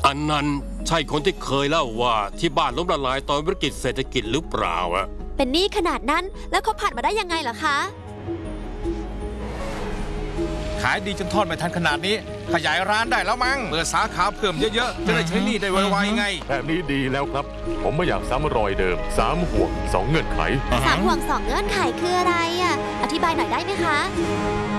อันนั้นใช่คนที่เคยเล่าว่าที่บ้านล้มละลายตอนวิกฤตเศรษฐกิจหรือเปล่าอะเป็นหนี้ขนาดนั้นแล้วเขาผ่านมาได้ยังไงล่ะคะขายดีจนทอดไม่ทันขนาดนี้ขยายร้านได้แล้วมั้งเปิดสาขาเพิ่มเยอะๆจะได้ใช้หนี้ได้ไวๆไงแบบนี้ดีแล้วครับผมไม่อยากซ้ำรอยเดิม3 ห่วง 2 เงื่อนไข 3 ห่วง 2 เงื่อนไขคืออะไรอ่ะอธิบายหน่อยได้ไหมคะ